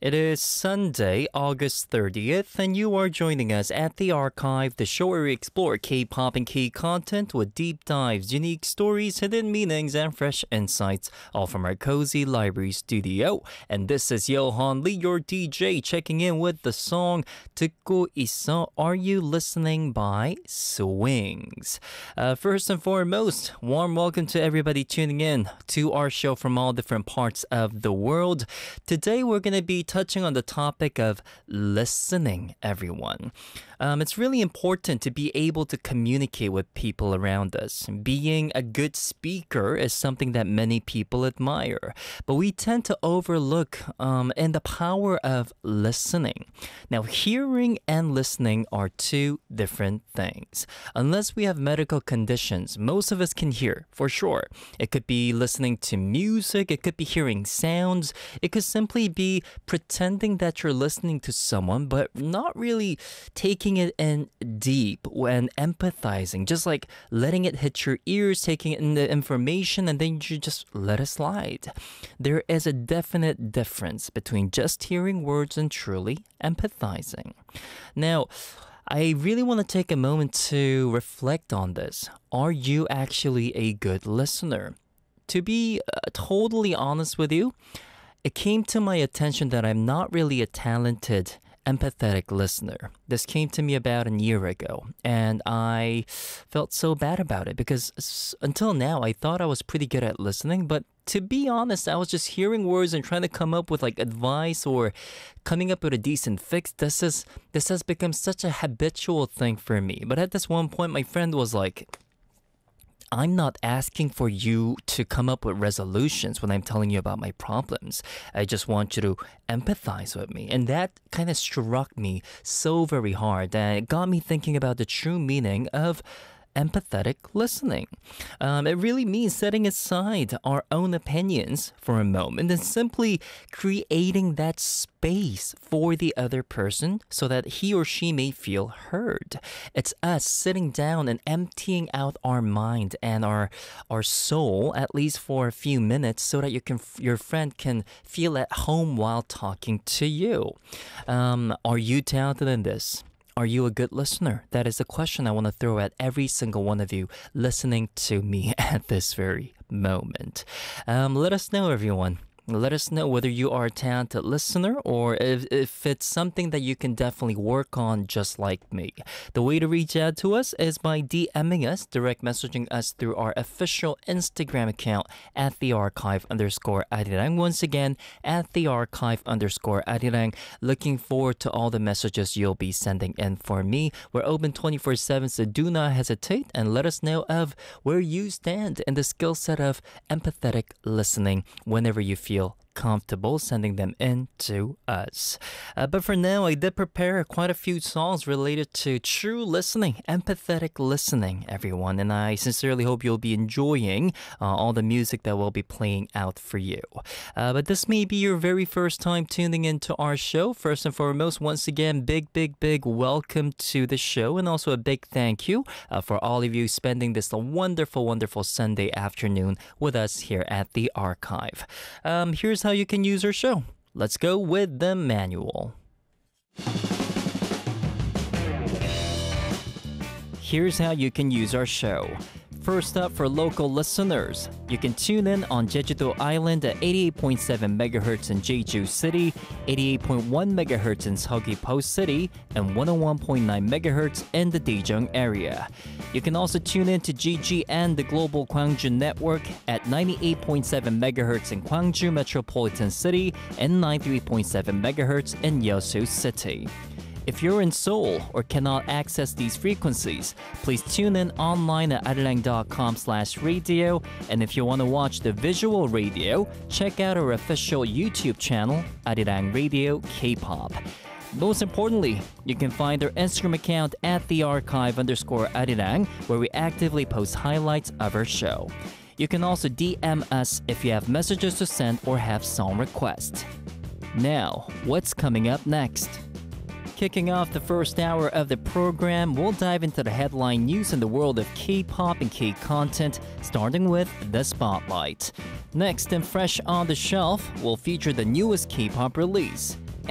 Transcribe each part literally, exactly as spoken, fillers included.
It is Sunday, August thirtieth, and you are joining us at The Archive, the show where we explore K-pop and K-content with deep dives, unique stories, hidden meanings, and fresh insights, all from our cozy library studio. And this is Yohan Lee, your D J, checking in with the song 듣고 있어, Are You Listening by Swings. Uh, first and foremost, warm welcome to everybody tuning in to our show from all different parts of the world. Today we're going to be touching on the topic of listening, everyone. Um, it's really important to be able to communicate with people around us. Being a good speaker is something that many people admire, but we tend to overlook um, in the power of listening. Now, hearing and listening are two different things. Unless we have medical conditions, most of us can hear, for sure. It could be listening to music, it could be hearing sounds, it could simply be pretending that you're listening to someone, but not really taking it in deep and empathizing, just like letting it hit your ears, taking in the information, and then you just let it slide. There is a definite difference between just hearing words and truly empathizing. Now, I really want to take a moment to reflect on this. Are you actually a good listener? To be uh, totally honest with you, it came to my attention that I'm not really a talented, empathetic listener. This came to me about a year ago, and I felt so bad about it because until now, I thought I was pretty good at listening, but to be honest, I was just hearing words and trying to come up with like advice or coming up with a decent fix. This is this has become such a habitual thing for me. But at this one point, my friend was like, I'm not asking for you to come up with resolutions when I'm telling you about my problems. I just want you to empathize with me. And that kind of struck me so very hard. And it got me thinking about the true meaning of empathetic listening. Um, it really means setting aside our own opinions for a moment and simply creating that space for the other person so that he or she may feel heard. It's us sitting down and emptying out our mind and our our soul, at least for a few minutes, so that you can your friend can feel at home while talking to you. Um, are you talented in this? Are you a good listener? That is a question I want to throw at every single one of you listening to me at this very moment. Um, let us know, everyone. Let us know whether you are a talented listener or if, if it's something that you can definitely work on just like me. The way to reach out to us is by DMing us, direct messaging us through our official Instagram account at the archive underscore arirang. Once again, at the archive underscore arirang. Looking forward to all the messages you'll be sending in for me. We're open twenty-four seven, so do not hesitate and let us know of where you stand in the skill set of empathetic listening whenever you feel feel comfortable sending them in to us. Uh, but for now, I did prepare quite a few songs related to true listening, empathetic listening, everyone. And I sincerely hope you'll be enjoying uh, all the music that will be playing out for you. Uh, but this may be your very first time tuning into our show. First and foremost, once again, big, big, big welcome to the show. And also a big thank you uh, for all of you spending this wonderful, wonderful Sunday afternoon with us here at The Archive. Um, here's how you can use our show. Let's go with the manual. Here's how you can use our show. First up, for local listeners, you can tune in on Jeju-do Island at eighty-eight point seven megahertz in Jeju City, eighty-eight point one megahertz in Seogwi-po City, and one oh one point nine megahertz in the Daejeong area. You can also tune in to G G N, the Global Gwangju Network, at ninety-eight point seven megahertz in Gwangju Metropolitan City and ninety-three point seven megahertz in Yeosu City. If you're in Seoul or cannot access these frequencies, please tune in online at arirang.com slash radio. And if you want to watch the visual radio, check out our official YouTube channel, Arirang Radio K-pop. Most importantly, you can find our Instagram account at the archive underscore arirang, where we actively post highlights of our show. You can also D M us if you have messages to send or have song requests. Now, what's coming up next? Kicking off the first hour of the program, we'll dive into the headline news in the world of K-pop and K-content, starting with The Spotlight. Next and fresh on the shelf, we'll feature the newest K-pop release.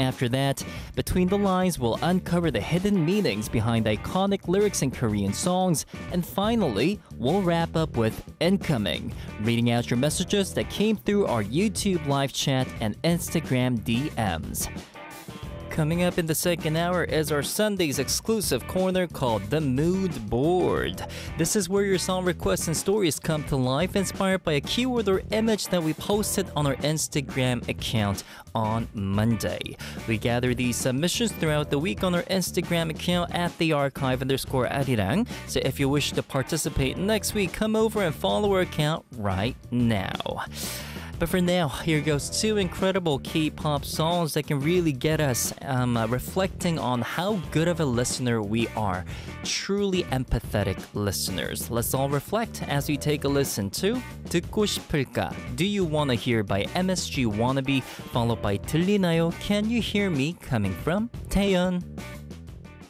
After that, Between the Lines will uncover the hidden meanings behind iconic lyrics in Korean songs. And finally, we'll wrap up with Incoming, reading out your messages that came through our YouTube live chat and Instagram D Ms. Coming up in the second hour is our Sunday's exclusive corner called The Mood Board. This is where your song requests and stories come to life, inspired by a keyword or image that we posted on our Instagram account on Monday. We gather these submissions throughout the week on our Instagram account at the archive underscore arirang. So if you wish to participate next week, come over and follow our account right now. But for now, here goes two incredible K-pop songs that can really get us um, uh, reflecting on how good of a listener we are. Truly empathetic listeners. Let's all reflect as we take a listen to 듣고 싶을까? Do You Wanna Hear by M S G Wannabe, followed by 들리나요? Can You Hear Me? Coming from Taeyeon.